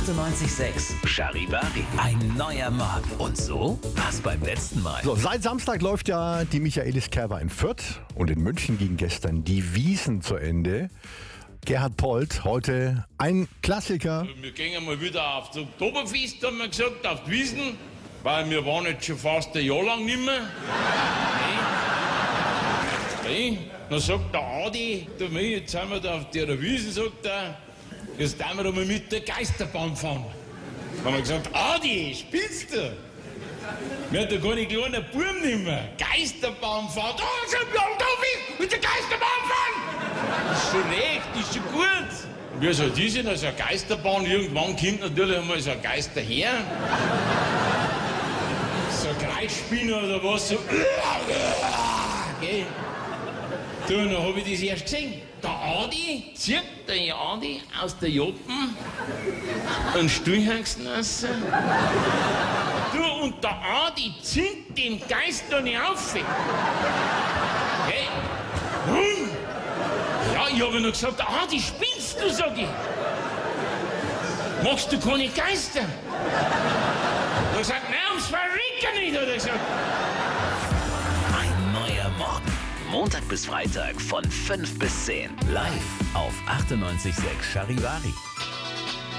98,6 Charivari. Ein neuer Morgen. Und so war's beim letzten Mal. So, seit Samstag läuft ja die Michaelis Kerber in Fürth und in München ging gestern die Wiesn zu Ende. Gerhard Polt, heute ein Klassiker. Wir gehen mal wieder auf das Oktoberfest, haben wir gesagt, auf die Wiesn, weil wir waren jetzt schon fast ein Jahr lang nicht mehr. Hey. Dann sagt der Adi, jetzt sind wir da auf der Wiesn, sagt er, jetzt tun wir da mal mit der Geisterbahn fahren. Dann haben wir gesagt, Adi, spielst du? Wir hatten gar nicht kleiner Buben nicht mehr. Geisterbahn fahren, da sind wir auf der mit der Geisterbahn fahren! Das ist schon recht, das ist schon gut. Wie soll die sein, also eine Geisterbahn, irgendwann kommt natürlich einmal so ein Geister her. So ein Kreisspinner oder was, so. Okay. Du, dann hab ich das erst gesehen. Der Adi zieht den Adi aus der Joppen einen Stuhlhangsten raus. Du, und der Adi zieht den Geist da nicht auf. Hey. Ja, ich hab ja noch gesagt, Adi, spinnst du, sag ich. Machst du keine Geister? Er hat gesagt, nein, ums Verrecken nicht, hat er gesagt. Ein neuer Morgen. Montag bis Freitag von 5 bis 10. Live auf 98,6 Charivari.